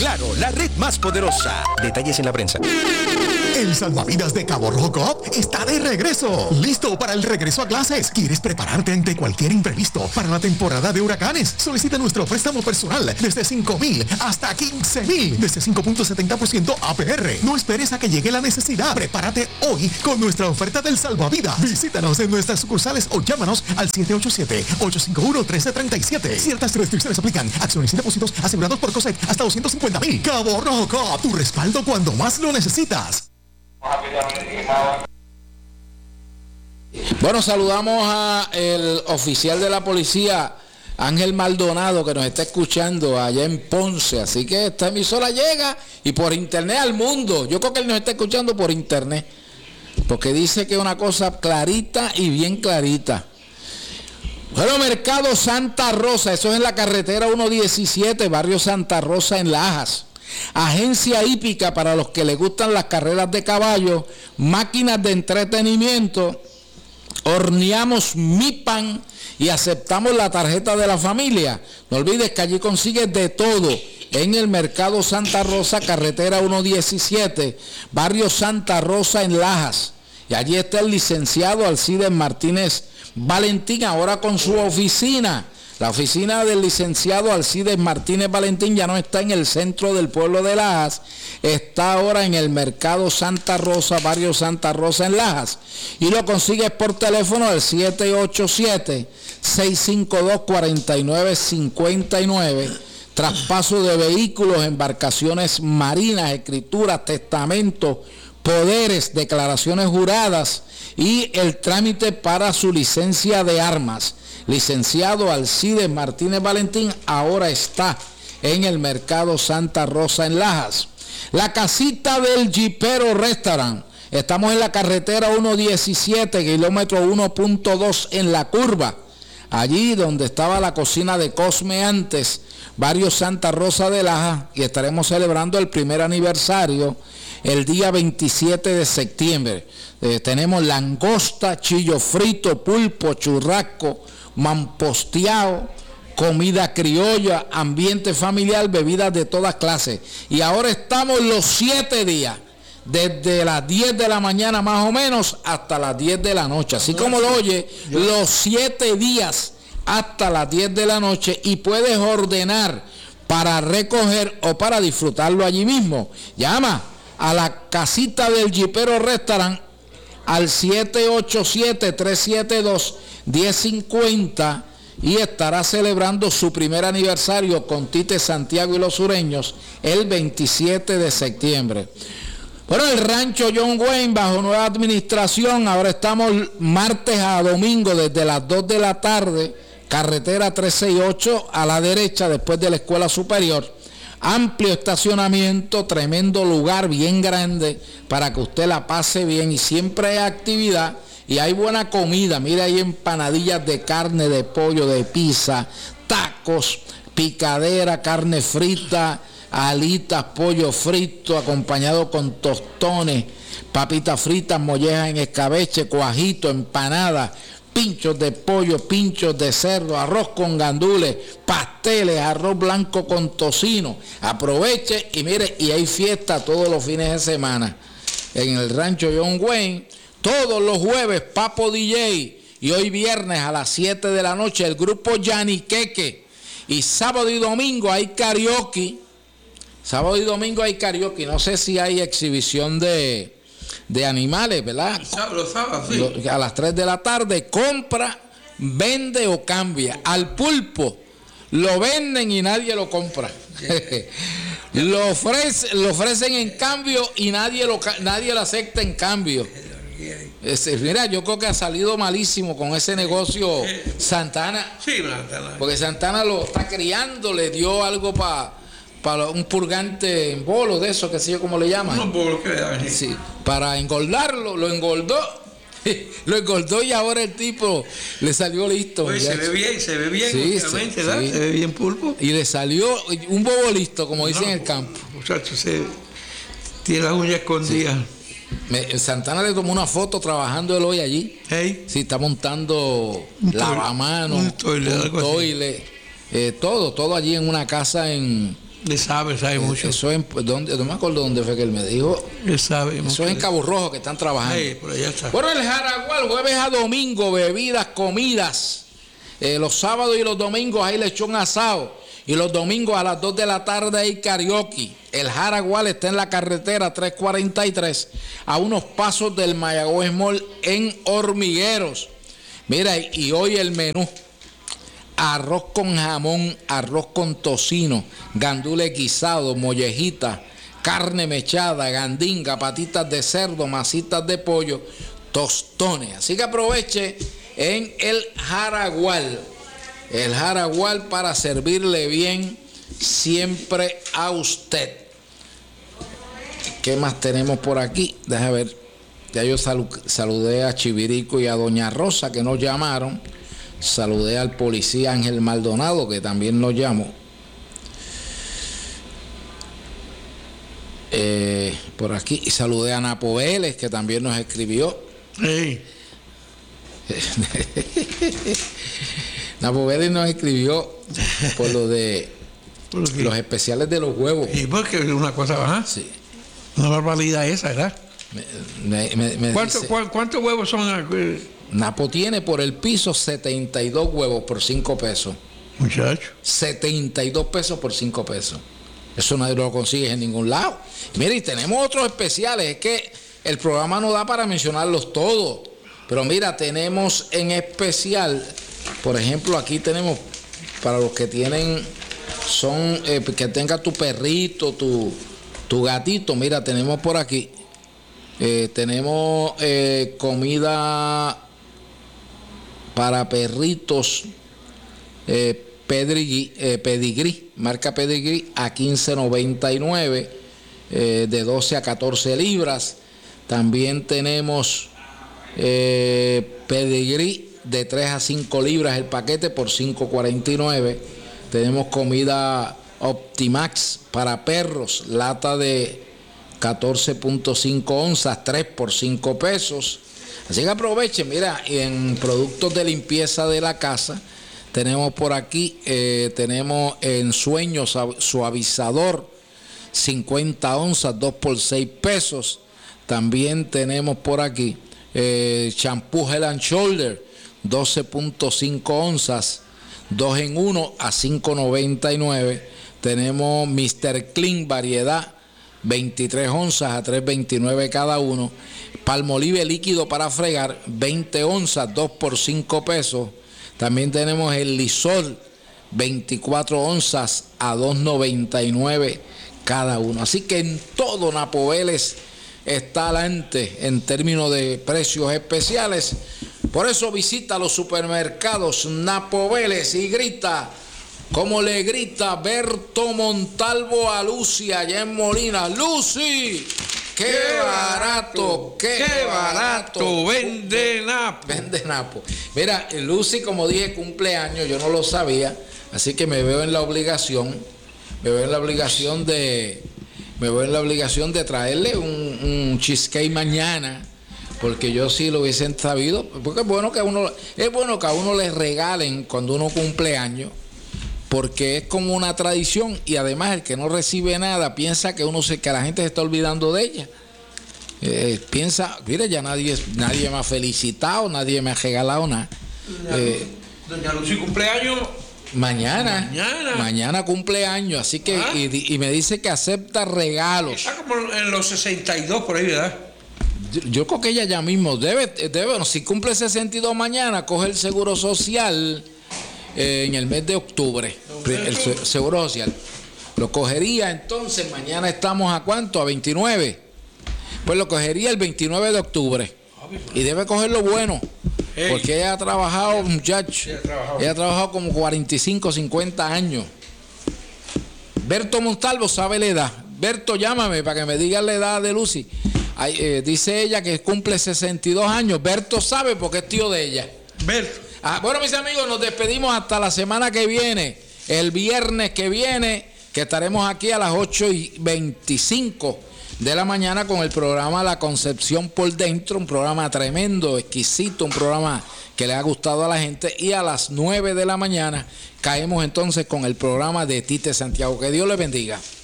Claro, la red más poderosa. Detalles en la prensa. El salvavidas de Cabo Rojo Coop está de regreso. Listo para el regreso a clases. ¿Quieres prepararte ante cualquier imprevisto para la temporada de huracanes? Solicita nuestro préstamo personal desde $5,000 hasta $15,000. Desde 5.70% APR. No esperes a que llegue la necesidad. Prepárate hoy con nuestra oferta del salvavidas. Visítanos en nuestras sucursales o llámanos al 787-851-1337. Ciertas restricciones aplican. Acciones y depósitos asegurados por COSEC hasta $250,000. Cabo Rojo Coop, tu respaldo cuando más lo necesitas. Bueno, saludamos a el oficial de la policía, Ángel Maldonado, que nos está escuchando allá en Ponce. Así que esta emisora llega y por internet al mundo. Yo creo que él nos está escuchando por internet, porque dice que es una cosa clarita y bien clarita. Bueno, Mercado Santa Rosa, eso es en la carretera 117, barrio Santa Rosa en Lajas. Agencia hípica para los que les gustan las carreras de caballo, máquinas de entretenimiento, horneamos mi pan y aceptamos la tarjeta de la familia. No olvides que allí consigues de todo en el Mercado Santa Rosa, carretera 117, barrio Santa Rosa en Lajas. Y allí está el licenciado Alcides Martínez Valentín, ahora con su oficina. La oficina del licenciado Alcides Martínez Valentín ya no está en el centro del pueblo de Lajas, está ahora en el Mercado Santa Rosa, barrio Santa Rosa en Lajas. Y lo consigues por teléfono al 787-652-4959. Traspaso de vehículos, embarcaciones marinas, escrituras, testamentos, poderes, declaraciones juradas y el trámite para su licencia de armas. Licenciado Alcides Martínez Valentín ahora está en el Mercado Santa Rosa en Lajas. La casita del Jipero Restaurant. Estamos en la carretera 117, kilómetro 1.2 en La Curva. Allí donde estaba la cocina de Cosme antes, barrio Santa Rosa de Lajas, y estaremos celebrando el primer aniversario el día 27 de septiembre. Tenemos langosta, chillo frito, pulpo, churrasco, mamposteado, comida criolla, ambiente familiar, bebidas de todas clases. Y ahora estamos los 7 días, desde las 10 de la mañana más o menos hasta las 10 de la noche. Así como lo oye, los 7 días hasta las 10 de la noche, y puedes ordenar para recoger o para disfrutarlo allí mismo. Llama a la casita del Jipero Restaurant al 787-372-1050 y estará celebrando su primer aniversario con Tite Santiago y los sureños el 27 de septiembre. Bueno, el rancho John Wayne bajo nueva administración, ahora estamos martes a domingo desde las 2 de la tarde, carretera 368 a la derecha después de la escuela superior. Amplio estacionamiento, tremendo lugar, bien grande, para que usted la pase bien, y siempre hay actividad y hay buena comida. Mira, hay empanadillas de carne, de pollo, de pizza, tacos, picadera, carne frita, alitas, pollo frito, acompañado con tostones, papitas fritas, mollejas en escabeche, cuajito, empanadas, pinchos de pollo, pinchos de cerdo, arroz con gandules, pasteles, arroz blanco con tocino. Aproveche y mire, y hay fiesta todos los fines de semana en el rancho John Wayne. Todos los jueves Papo DJ, y hoy viernes a las 7 de la noche el grupo Yaniqueque. Y sábado y domingo hay karaoke. Sábado y domingo hay karaoke. No sé si hay exhibición de animales, ¿verdad? Los sábados, sí. A las 3 de la tarde, compra, vende o cambia. Al pulpo lo venden y nadie lo compra. lo ofrecen en cambio y nadie lo acepta en cambio. Mira, yo creo que ha salido malísimo con ese negocio Santana. Sí, Santana. Porque Santana lo está criando, le dio algo para un purgante en bolo de eso, que sé yo cómo le llaman. Unos bolos que le dan. Sí, para engordarlo, lo engordó. Lo engordó y ahora el tipo le salió listo. Oye, se ve bien, sí, obviamente, sí, ¿verdad? Sí. Se ve bien pulpo. Y le salió un bobo listo, como dicen en el campo. Muchachos, tiene las uñas escondidas. Sí. Santana le tomó una foto trabajando él hoy allí. Hey. Sí, está montando lavamanos, un toile, todo allí en una casa en Le sabe mucho. Eso es, ¿dónde? No me acuerdo dónde fue que él me dijo. Le sabe mucho. Eso es en Cabo Rojo que están trabajando. Sí, por allá está. Bueno, el Jaragual, jueves a domingo, bebidas, comidas. Los sábados y los domingos hay lechón asado. Y los domingos a las 2 de la tarde hay karaoke. El Jaragual está en la carretera 343, a unos pasos del Mayagüez Mall en Hormigueros. Mira, y hoy el menú: arroz con jamón, arroz con tocino, gandules guisados, mollejitas, carne mechada, gandinga, patitas de cerdo, masitas de pollo, tostones. Así que aproveche en el Jaragual. El Jaragual para servirle bien siempre a usted. ¿Qué más tenemos por aquí? Déjame ver. Ya yo saludé a Chivirico y a Doña Rosa, que nos llamaron. Saludé al policía Ángel Maldonado, que también nos llamó. Por aquí. Y saludé a Napo Vélez, que también nos escribió. Sí. Napo Vélez nos escribió por lo de los especiales de los huevos. ¿Y por qué una cosa baja? Sí. Una barbaridad esa, ¿verdad? ¿Cuántos huevos son? Napo tiene por el piso 72 huevos por 5 pesos. Muchacho. 72 pesos por 5 pesos. Eso nadie lo consigue en ningún lado. Mire, y tenemos otros especiales. Es que el programa no da para mencionarlos todos. Pero mira, tenemos en especial, por ejemplo, aquí tenemos para los que tienen, que tenga tu perrito, tu gatito. Mira, tenemos por aquí, tenemos comida para perritos, Pedigree, marca Pedigree, a $15.99, de 12 a 14 libras. También tenemos Pedigree de 3 a 5 libras el paquete por $5.49. Tenemos comida Optimax para perros, lata de 14.5 onzas, 3 por 5 pesos. Así que aprovechen. Mira, en productos de limpieza de la casa tenemos por aquí, tenemos en Sueño suavizador 50 onzas, 2 por 6 pesos. También tenemos por aquí champú Head and Shoulder 12.5 onzas, 2 en 1 a $5.99. Tenemos Mr. Clean variedad 23 onzas a $3.29 cada uno. Palmolive líquido para fregar 20 onzas, 2 por 5 pesos. También tenemos el Lysol 24 onzas a $2.99 cada uno. Así que en todo Napo Vélez está adelante en términos de precios especiales. Por eso visita los supermercados Napo Vélez y grita como le grita Berto Montalvo a Lucy allá en Molina: ¡Lucy! ¡Qué barato! ¡Qué barato! Vende Napo. Vende Napo. Mira, Lucy, como dije, cumpleaños, yo no lo sabía, así que me veo en la obligación de traerle un cheesecake mañana, porque yo sí lo hubiesen sabido, porque es bueno que a uno le regalen cuando uno cumple años, porque es como una tradición, y además el que no recibe nada piensa que que la gente se está olvidando de ella. Piensa, mire, ya nadie me ha felicitado, nadie me ha regalado nada. Doña Lucy cumpleaños mañana cumpleaños, así que y me dice que acepta regalos. Está como en los 62 por ahí, ¿verdad? Yo creo que ella ya mismo debe, bueno, si cumple 62 mañana, coge el seguro social en el mes de octubre, el seguro social. Lo cogería entonces, mañana estamos a ¿cuánto? A 29. Pues lo cogería el 29 de octubre. Y debe coger lo bueno. Porque ella ha trabajado, muchacho. Ella ha trabajado como 45, 50 años. Berto Montalvo sabe la edad. Berto, llámame para que me diga la edad de Lucy. Dice ella que cumple 62 años. Berto sabe porque es tío de ella. Berto. Bueno, mis amigos, nos despedimos hasta la semana que viene. El viernes que viene, que estaremos aquí a las 8:25 de la mañana con el programa La Concepción por Dentro, un programa tremendo, exquisito, un programa que le ha gustado a la gente. Y a las 9 de la mañana caemos entonces con el programa de Tite Santiago. Que Dios le bendiga.